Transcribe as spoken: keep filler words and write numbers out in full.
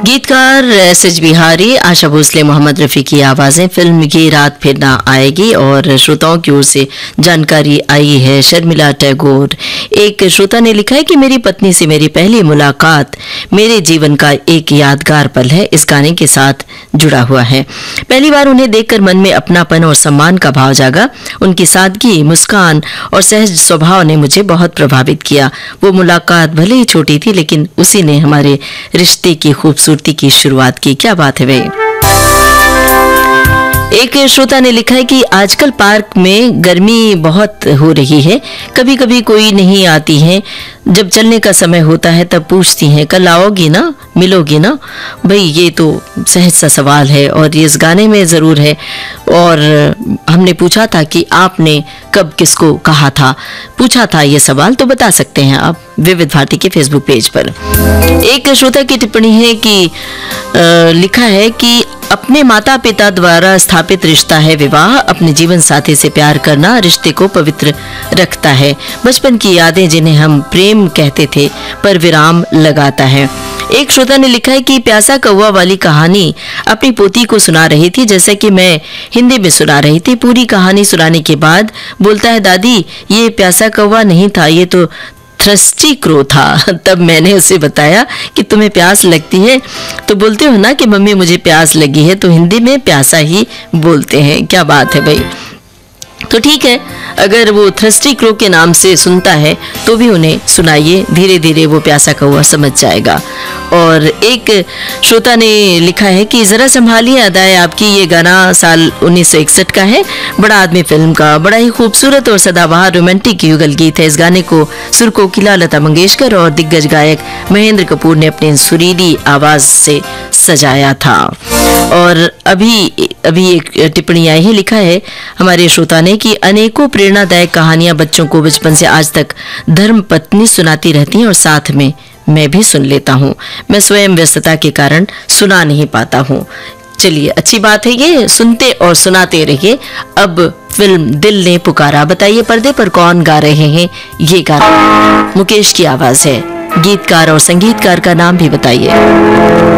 गीतकार S H Bihari, Asha Bhosle, Mohammad Rafi की आवाज़ें। फिल्म ये रात फिर ना आएगी और श्रोताओं की ओर से जानकारी आई है शर्मिला टैगोर। एक श्रोता ने लिखा है कि मेरी पत्नी से मेरी पहली मुलाकात मेरे जीवन का एक यादगार पल है, इस गाने के साथ जुड़ा हुआ है। पहली बार उन्हें देखकर मन में अपनापन और सम्मान का भाव जागा। उनकी सादगी, मुस्कान और सहज स्वभाव ने मुझे बहुत प्रभावित किया। वो मुलाकात भले ही छोटी थी, लेकिन उसी ने हमारे रिश्ते की खूबसूरती की शुरुआत की। क्या बात है भाई। एक श्रोता ने लिखा है कि आजकल पार्क में गर्मी बहुत हो रही है, कभी कभी कोई नहीं आती है, जब चलने का समय होता है तब पूछती हैं कल आओगी ना, मिलोगी ना। भाई ये तो सहज सा सवाल है और ये इस गाने में ज़रूर है। और हमने पूछा था कि आपने कब किसको कहा था, पूछा था ये सवाल, तो बता सकते हैं आप विविध भारती के फेसबुक पेज पर। एक श्रोता की टिप्पणी है कि आ, लिखा है कि अपने माता पिता द्वारा स्थापित रिश्ता है विवाह, अपने जीवन साथी से प्यार करना रिश्ते को पवित्र रखता है। बचपन की यादें जिन्हें हम प्रेम कहते थे पर विराम लगाता है। एक श्रोता ने लिखा है कि प्यासा कौवा वाली कहानी अपनी पोती को सुना रही थी, जैसे कि मैं हिंदी में सुना रही थी। पूरी कहानी सुनाने के बाद बोलता है, दादी ये प्यासा कौवा नहीं था, ये तो थ्रस्टी क्रो था। तब मैंने उसे बताया कि तुम्हें प्यास लगती है तो बोलते हो ना कि मम्मी मुझे प्यास लगी है, तो हिंदी में प्यासा ही बोलते हैं। क्या बात है भाई। तो ठीक है, अगर वो थ्रस्टी क्रो के नाम से सुनता है तो भी उन्हें सुनाइए, धीरे धीरे वो प्यासा कौवा समझ जाएगा। और एक श्रोता ने लिखा है कि जरा संभालिए अदाए आपकी, ये गाना साल उन्नीस सौ इकसठ का है, बड़ा आदमी फिल्म का, बड़ा ही खूबसूरत और सदाबहार रोमांटिक युगल गीत है। इस गाने को सुर कोकिला लता मंगेशकर और दिग्गज गायक महेंद्र कपूर ने अपनी सुरीली आवाज से सजाया था। और अभी अभी एक टिप्पणी आई है, लिखा है हमारे श्रोता ने कि अनेकों प्रेरणादायक कहानियां बच्चों को बचपन से आज तक धर्म पत्नी सुनाती रहती हैं और साथ में मैं भी सुन लेता हूँ। मैं स्वयं व्यस्तता के कारण सुना नहीं पाता हूँ। चलिए अच्छी बात है, ये सुनते और सुनाते रहिए। अब फिल्म दिल ने पुकारा, बताइए पर्दे पर कौन गा रहे हैं ये गाना? मुकेश की आवाज है। गीतकार और संगीतकार का नाम भी बताइए।